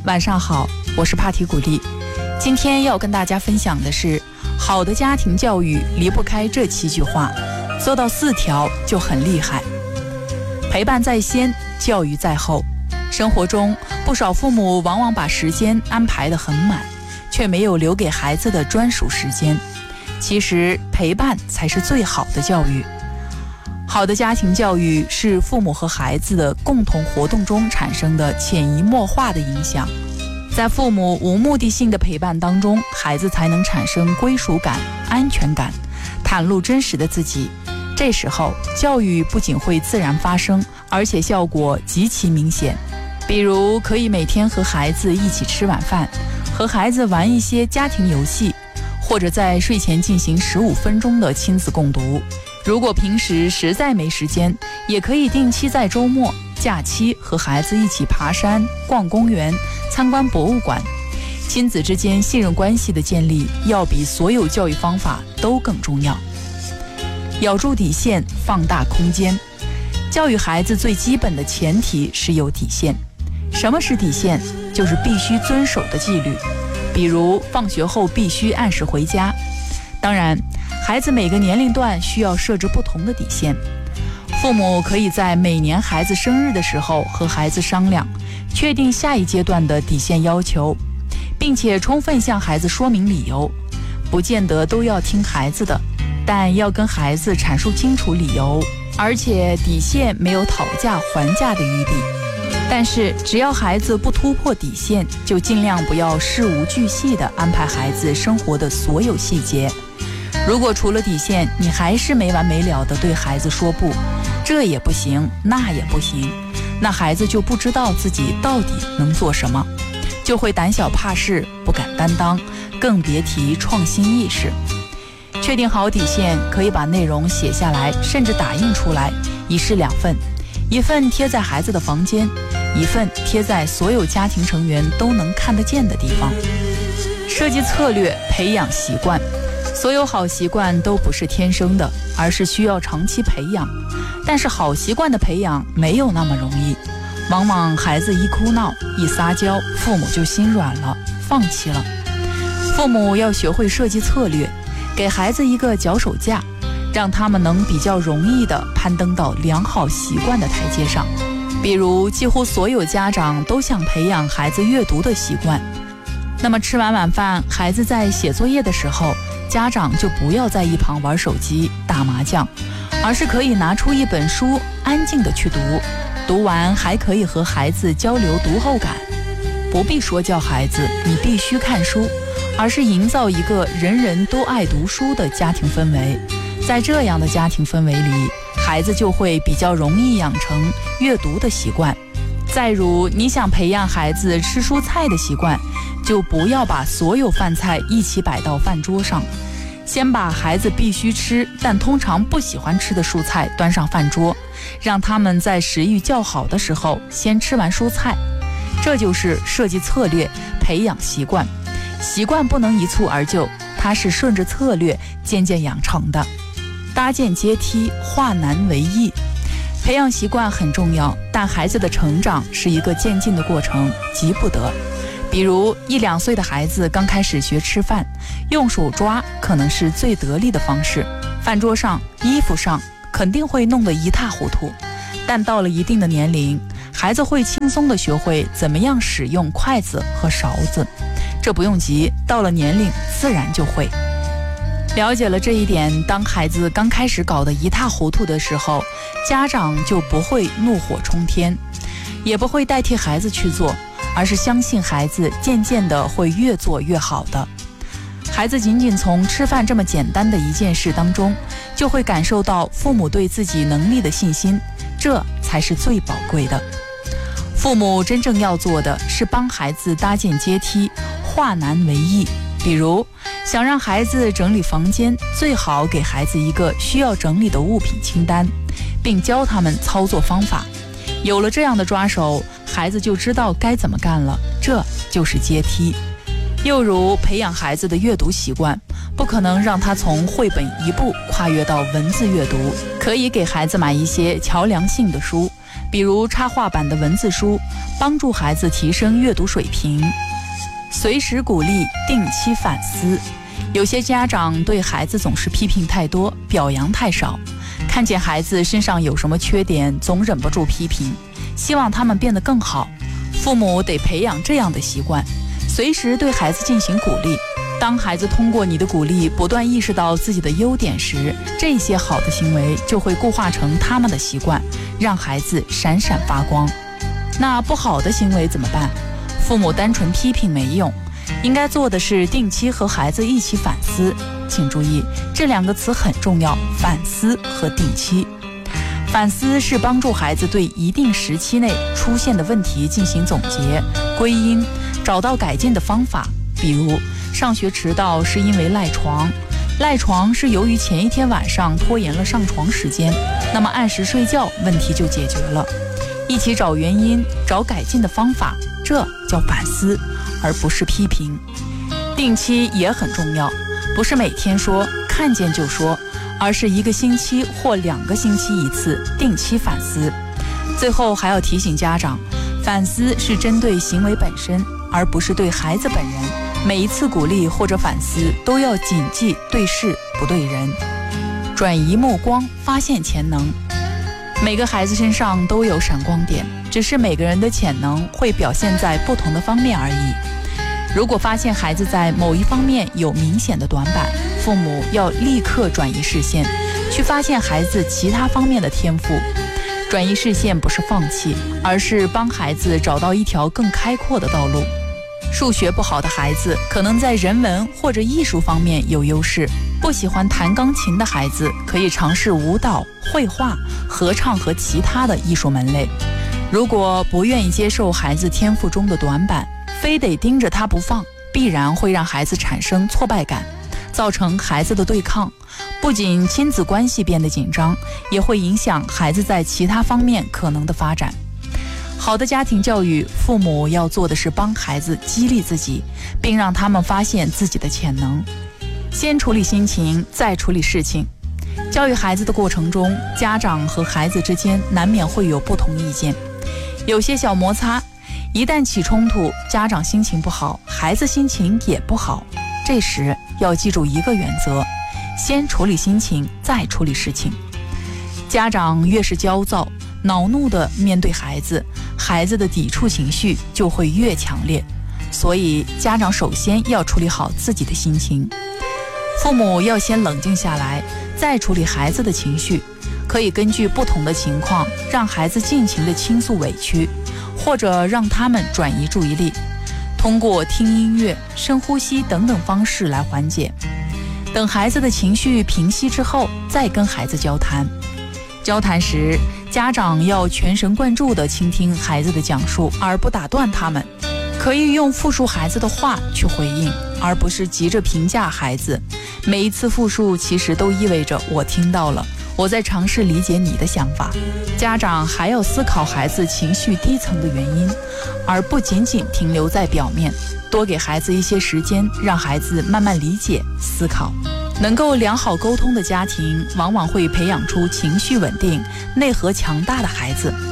晚上好，我是帕提古丽。今天要跟大家分享的是，好的家庭教育离不开这7句话，做到4条就很厉害。陪伴在先，教育在后。生活中，不少父母往往把时间安排得很满，却没有留给孩子的专属时间。其实，陪伴才是最好的教育。好的家庭教育是父母和孩子的共同活动中产生的潜移默化的影响。在父母无目的性的陪伴当中，孩子才能产生归属感、安全感，袒露真实的自己。这时候，教育不仅会自然发生，而且效果极其明显。比如，可以每天和孩子一起吃晚饭，和孩子玩一些家庭游戏，或者在睡前进行15分钟的亲子共读。如果平时实在没时间，也可以定期在周末、假期和孩子一起爬山、逛公园、参观博物馆。亲子之间信任关系的建立，要比所有教育方法都更重要。咬住底线，放大空间。教育孩子最基本的前提是有底线。什么是底线？就是必须遵守的纪律。比如放学后必须按时回家。当然，孩子每个年龄段需要设置不同的底线。父母可以在每年孩子生日的时候和孩子商量，确定下一阶段的底线要求，并且充分向孩子说明理由。不见得都要听孩子的，但要跟孩子阐述清楚理由，而且底线没有讨价还价的余地。但是只要孩子不突破底线，就尽量不要事无巨细地安排孩子生活的所有细节。如果除了底线，你还是没完没了地对孩子说不，这也不行，那也不行，那孩子就不知道自己到底能做什么，就会胆小怕事，不敢担当，更别提创新意识。确定好底线，可以把内容写下来，甚至打印出来，一式2份，一份贴在孩子的房间，一份贴在所有家庭成员都能看得见的地方。设计策略，培养习惯。所有好习惯都不是天生的，而是需要长期培养。但是好习惯的培养没有那么容易，往往孩子一哭闹、一撒娇，父母就心软了，放弃了。父母要学会设计策略，给孩子一个脚手架，让他们能比较容易地攀登到良好习惯的台阶上。比如，几乎所有家长都想培养孩子阅读的习惯。那么吃完晚饭，孩子在写作业的时候，家长就不要在一旁玩手机、打麻将，而是可以拿出一本书，安静地去读。读完还可以和孩子交流读后感。不必说教孩子你必须看书，而是营造一个人人都爱读书的家庭氛围。在这样的家庭氛围里，孩子就会比较容易养成阅读的习惯。再如，你想培养孩子吃蔬菜的习惯，就不要把所有饭菜一起摆到饭桌上，先把孩子必须吃但通常不喜欢吃的蔬菜端上饭桌，让他们在食欲较好的时候先吃完蔬菜。这就是设计策略，培养习惯。习惯不能一蹴而就，它是顺着策略渐渐养成的。搭建阶梯，化难为易。培养习惯很重要，但孩子的成长是一个渐进的过程，急不得。比如1、2岁的孩子刚开始学吃饭，用手抓可能是最得力的方式，饭桌上、衣服上肯定会弄得一塌糊涂。但到了一定的年龄，孩子会轻松地学会怎么样使用筷子和勺子，这不用急，到了年龄自然就会。了解了这一点，当孩子刚开始搞得一塌糊涂的时候，家长就不会怒火冲天，也不会代替孩子去做，而是相信孩子渐渐地会越做越好的。孩子仅仅从吃饭这么简单的一件事当中，就会感受到父母对自己能力的信心，这才是最宝贵的。父母真正要做的是帮孩子搭建阶梯，化难为易。比如想让孩子整理房间，最好给孩子一个需要整理的物品清单，并教他们操作方法。有了这样的抓手，孩子就知道该怎么干了，这就是阶梯。又如培养孩子的阅读习惯，不可能让他从绘本一步跨越到文字阅读，可以给孩子买一些桥梁性的书， 比如插画版的文字书，帮助孩子提升阅读水平。随时鼓励，定期反思。有些家长对孩子总是批评太多，表扬太少，看见孩子身上有什么缺点，总忍不住批评，希望他们变得更好。父母得培养这样的习惯，随时对孩子进行鼓励。当孩子通过你的鼓励不断意识到自己的优点时，这些好的行为就会固化成他们的习惯，让孩子闪闪发光。那不好的行为怎么办？父母单纯批评没用，应该做的是定期和孩子一起反思。请注意，这2个词很重要，反思和定期。反思是帮助孩子对一定时期内出现的问题进行总结、归因，找到改进的方法。比如上学迟到是因为赖床是由于前一天晚上拖延了上床时间，那么按时睡觉，问题就解决了。一起找原因，找改进的方法，这叫反思，而不是批评。定期也很重要，不是每天说，看见就说，而是1个星期或2个星期一次，定期反思。最后还要提醒家长，反思是针对行为本身，而不是对孩子本人。每一次鼓励或者反思都要谨记对事不对人，转移目光，发现潜能。每个孩子身上都有闪光点，只是每个人的潜能会表现在不同的方面而已。如果发现孩子在某一方面有明显的短板，父母要立刻转移视线，去发现孩子其他方面的天赋。转移视线不是放弃，而是帮孩子找到一条更开阔的道路。数学不好的孩子可能在人文或者艺术方面有优势，不喜欢弹钢琴的孩子可以尝试舞蹈、绘画、合唱和其他的艺术门类。如果不愿意接受孩子天赋中的短板，非得盯着他不放，必然会让孩子产生挫败感，造成孩子的对抗，不仅亲子关系变得紧张，也会影响孩子在其他方面可能的发展。好的家庭教育，父母要做的是帮孩子激励自己，并让他们发现自己的潜能。先处理心情，再处理事情。教育孩子的过程中，家长和孩子之间难免会有不同意见，有些小摩擦，一旦起冲突，家长心情不好，孩子心情也不好。这时要记住一个原则，先处理心情，再处理事情。家长越是焦躁、恼怒地面对孩子，孩子的抵触情绪就会越强烈。所以家长首先要处理好自己的心情。父母要先冷静下来，再处理孩子的情绪。可以根据不同的情况，让孩子尽情地倾诉委屈，或者让他们转移注意力，通过听音乐、深呼吸等等方式来缓解。等孩子的情绪平息之后，再跟孩子交谈。交谈时，家长要全神贯注地倾听孩子的讲述，而不打断他们。可以用复述孩子的话去回应，而不是急着评价孩子。每一次复述其实都意味着我听到了，我在尝试理解你的想法。家长还要思考孩子情绪低层的原因，而不仅仅停留在表面，多给孩子一些时间，让孩子慢慢理解、思考。能够良好沟通的家庭，往往会培养出情绪稳定、内核强大的孩子。